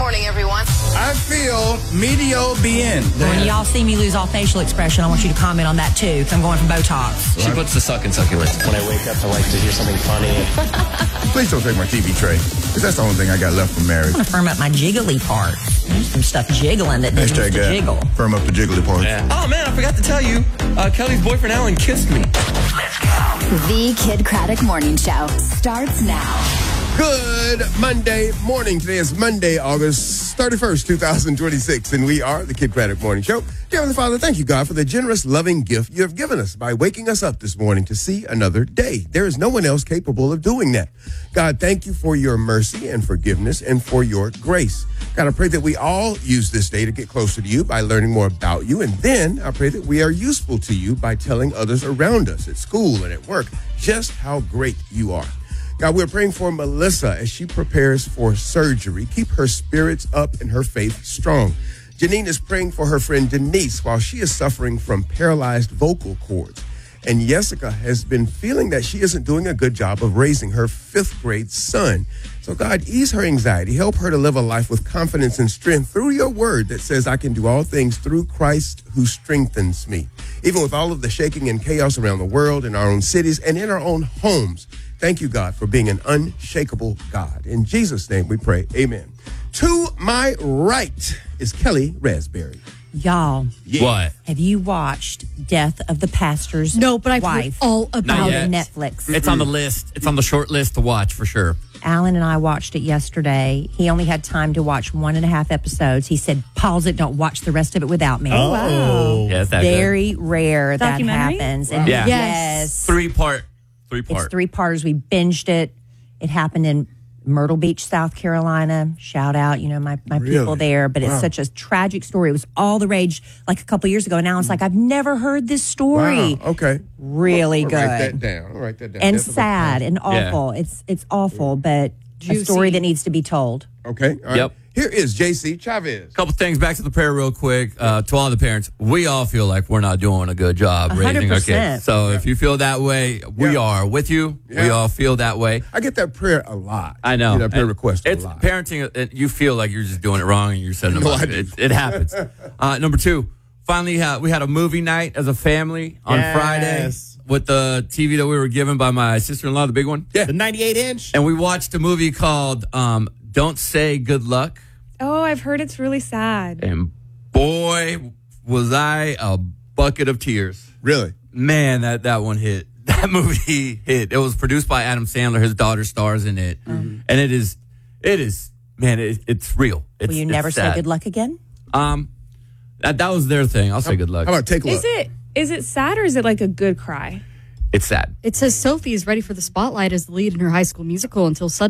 morning, everyone. I feel medio bien. When y'all see me lose all facial expression, I want you to comment on that too, because I'm going for Botox. She puts the suck in succulent. When I wake up, I like to hear something funny. Please don't take my TV tray, because that's the only thing I got left from marriage. I'm going to firm up my jiggly part. There's some stuff jiggling that needs to jiggle. Firm up the jiggly part. Yeah. Oh, man, I forgot to tell you. Kelly's boyfriend, Alan, kissed me. The Kid Craddock Morning Show starts now. Good Monday morning. Today is Monday, August 31st, 2026, and we are the Kid Craddock Morning Show. Dear Heavenly Father, thank you, God, for the generous, loving gift you have given us by waking us up this morning to see another day. There is no one else capable of doing that. God, thank you for your mercy and forgiveness and for your grace. God, I pray that we all use this day to get closer to you by learning more about you, and then I pray that we are useful to you by telling others around us at school and at work just how great you are. God, we're praying for Melissa as she prepares for surgery. Keep her spirits up and her faith strong. Janine is praying for her friend Denise while she is suffering from paralyzed vocal cords. And Jessica has been feeling that she isn't doing a good job of raising her 5th grade son. So God, ease her anxiety. Help her to live a life with confidence and strength through your word that says, I can do all things through Christ who strengthens me. Even with all of the shaking and chaos around the world, in our own cities, and in our own homes, thank you, God, for being an unshakable God. In Jesus' name we pray, amen. To my right is Kelly Raspberry. Y'all, What? have you watched Death of the Pastor's No, but I've heard Wife? all about yet. it. Netflix. It's on the list. It's on the short list to watch for sure. Alan and I watched it yesterday. He only had time to watch 1.5 episodes. He said, pause it, don't watch the rest of it without me. Oh, wow. Yeah, it's that Very rare that Documentary? happens. Wow. And Yeah. yes. Three-part. It's 3-parters. We binged it. It happened in Myrtle Beach, South Carolina. Shout out, my Really? people there. But Wow. it's such a tragic story. It was all the rage like a couple years ago. And now it's like, I've never heard this story. Wow, okay. Really I'll good. Write that down. I'll write that down. And Death of a sad and Yeah. awful. It's awful, but Juicy. a story that needs to be told. Okay. All right. Yep. Here is JC Chavez. Couple things back to the prayer real quick. To all the parents, we all feel like we're not doing a good job raising our 100%. kids. So if you feel that way, we Yeah. are with you. We Yeah. all feel that way. I get that prayer a lot. I know. Get that prayer And request a it's lot. parenting. You feel like you're just doing it wrong and you're setting them No, up. I do. It happens. Number 2, finally, we had a movie night as a family on Yes. Friday with the TV that we were given by my sister-in-law, the big one. Yeah. The 98-inch. And we watched a movie called Don't Say Good Luck. Oh, I've heard it's really sad. And boy, was I a bucket of tears. Really? Man, that one hit. That movie hit. It was produced by Adam Sandler. His daughter stars in it. And it is, man, it's real. It's, Will you it's never sad. say good luck again? That was their thing. I'll say good luck. How about take a look? Is it sad or is it like a good cry? It's sad. It says Sophie is ready for the spotlight as the lead in her High School Musical until suddenly